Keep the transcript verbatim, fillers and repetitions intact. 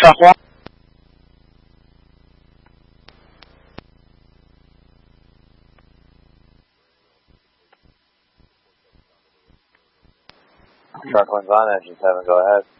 Truck one. Truck one's on, engine seven, go ahead.